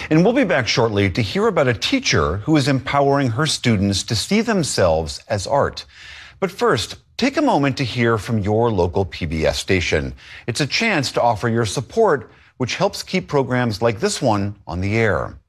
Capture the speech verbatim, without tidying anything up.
And we'll be back shortly to hear about a teacher who is empowering her students to see themselves as art. But first, take a moment to hear from your local P B S station. It's a chance to offer your support, which helps keep programs like this one on the air.